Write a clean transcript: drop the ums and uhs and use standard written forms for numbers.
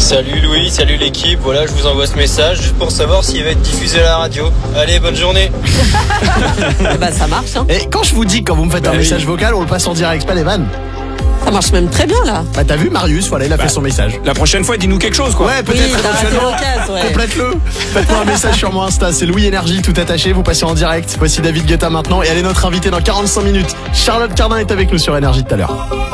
Salut Louis, salut l'équipe. Voilà, je vous envoie ce message juste pour savoir s'il va être diffusé à la radio. Allez, bonne journée. Bah ça marche hein. Et quand je vous dis, quand vous me faites un message vocal, on le passe en direct, pas les vannes. Ça marche même très bien là. Bah t'as vu Marius, voilà, il a fait son message. La prochaine fois, dis-nous quelque chose, quoi. Ouais, peut-être Oui, t'as raté éventuellement. l'occasion, ouais. Complète-le. Faites-moi un message sur mon Insta, c'est Louis Énergie, tout attaché, vous passez en direct. Voici David Guetta maintenant et elle est notre invitée dans 45 minutes. Charlotte Cardin est avec nous sur Énergie tout à l'heure.